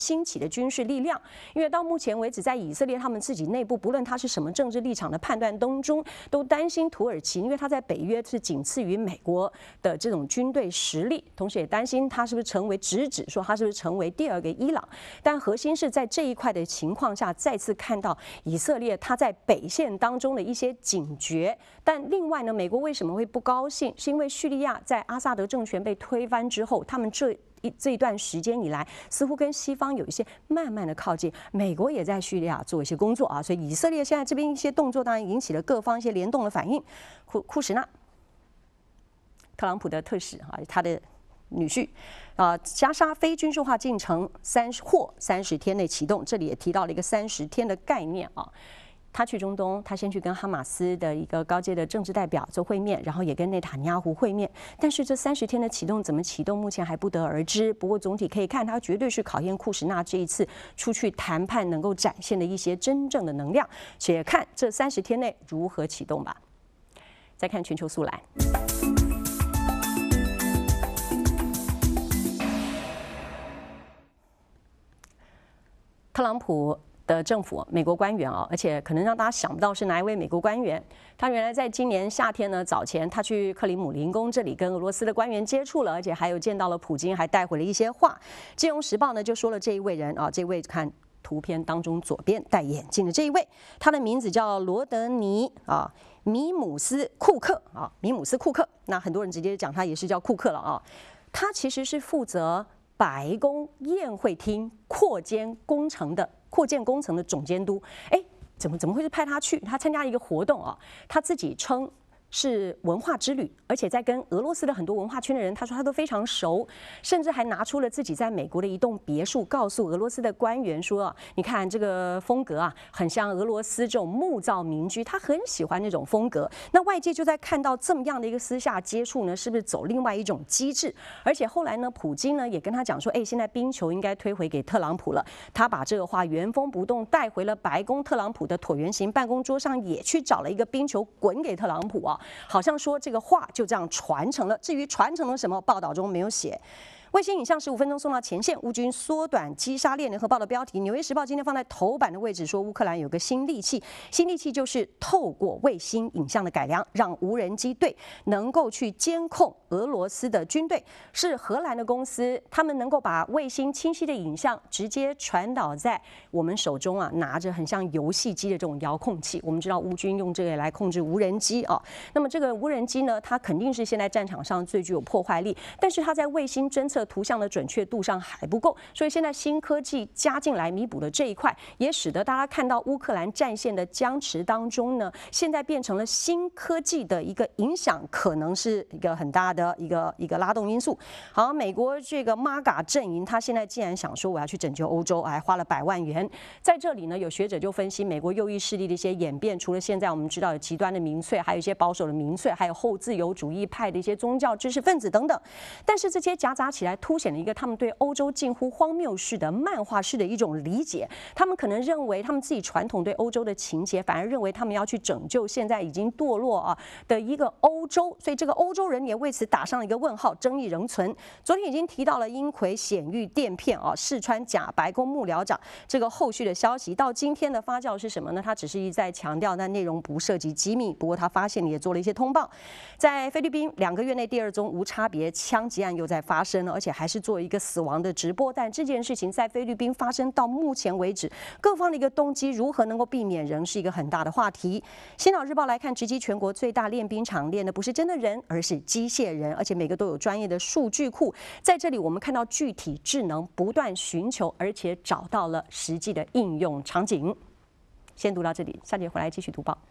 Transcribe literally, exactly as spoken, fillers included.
兴起的军事力量，因为到目前为止，在以色列他们自己内部，不论他是什么政治立场的判断当中，都担心土耳其，因为他在北约是仅次于美国的这种军队实力，同时也担心他是不是成为直指说他是不是成为第二个伊朗。但核心是在这一块的情况下，再次看到以色列他在北线当中的一些警觉。但另外呢，美国为什么会不高兴？是因为叙利亚在阿萨德政权被推翻之后，他们这一这一段时间以来，似乎跟西方有一些慢慢的靠近。美国也在叙利亚做一些工作啊，所以以色列现在这边一些动作，当然引起了各方一些联动的反应。库库什纳，特朗普的特使啊，他的女婿啊，加沙非军事化进程三十或三十天内启动，这里也提到了一个三十天的概念啊。他去中东，他先去跟哈马斯的一个高阶的政治代表做会面，然后也跟内塔尼亚胡会面。但是这三十天的启动怎么启动，目前还不得而知。不过总体可以看，他绝对是考验库什纳这一次出去谈判能够展现的一些真正的能量。且看这三十天内如何启动吧。再看全球速览。特朗普的政府，美国官员啊，而且可能让大家想不到是哪一位美国官员。他原来在今年夏天呢，早前他去克里姆林宫这里跟俄罗斯的官员接触了，而且还有见到了普京，还带回了一些话。金融时报呢就说了这一位人啊，这位看图片当中左边戴眼镜的这一位，他的名字叫罗德尼啊米姆斯库克啊米姆斯库克。那很多人直接讲他也是叫库克了啊。他其实是负责白宫宴会厅扩建工程的扩建工程的总监督。哎，怎么怎么会是派他去？他参加一个活动啊，他自己称是文化之旅，而且在跟俄罗斯的很多文化圈的人，他说他都非常熟，甚至还拿出了自己在美国的一栋别墅，告诉俄罗斯的官员说：“你看这个风格啊，很像俄罗斯这种木造民居，他很喜欢那种风格。”那外界就在看到这么样的一个私下接触呢，是不是走另外一种机制？而且后来呢，普京呢也跟他讲说：“哎，现在冰球应该推回给特朗普了。”他把这个话原封不动带回了白宫，特朗普的椭圆形办公桌上也去找了一个冰球滚给特朗普啊。好像说这个话就这样传承了，至于传承了什么，报道中没有写。卫星影像十五分钟送到前线，乌军缩短击杀链。联合报的标题，《纽约时报》今天放在头版的位置，说乌克兰有个新利器，新利器就是透过卫星影像的改良，让无人机队能够去监控俄罗斯的军队。是荷兰的公司，他们能够把卫星清晰的影像直接传导在我们手中啊，拿着很像游戏机的这种遥控器。我们知道乌军用这个来控制无人机啊，那么这个无人机呢，它肯定是现在战场上最具有破坏力，但是它在卫星侦测图像的准确度上还不够，所以现在新科技加进来弥补了这一块，也使得大家看到乌克兰战线的僵持当中呢，现在变成了新科技的一个影响，可能是一个很大的一个一个拉动因素。好，美国这个 M A G A 阵营，他现在既然想说我要去拯救欧洲，还花了百万元，在这里呢，有学者就分析美国右翼势力的一些演变，除了现在我们知道有极端的民粹，还有一些保守的民粹，还有后自由主义派的一些宗教知识分子等等，但是这些夹杂起来，凸显了一个他们对欧洲近乎荒谬式的漫画式的一种理解。他们可能认为他们自己传统对欧洲的情结，反而认为他们要去拯救现在已经堕落啊的一个欧洲，所以这个欧洲人也为此打上了一个问号，争议仍存。昨天已经提到了英奎显玉垫片啊，试穿假白宫幕僚长这个后续的消息，到今天的发酵是什么呢？他只是一再强调，但内容不涉及机密。不过他发现也做了一些通报，在菲律宾两个月内第二宗无差别枪击案又在发生了，而且还是做一个死亡的直播。但这件事情在菲律宾发生到目前为止，各方的一个动机如何能够避免，仍是一个很大的话题。新岛日报来看，直击全国最大练兵场，练的不是真的人，而是机械人，而且每个都有专业的数据库。在这里，我们看到具体智能不断寻求，而且找到了实际的应用场景。先读到这里，下节回来继续读报。